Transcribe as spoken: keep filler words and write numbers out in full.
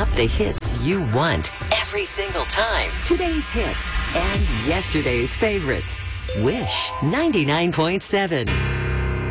up the hits you want every single time. Today's hits and yesterday's favorites. Wish ninety-nine point seven.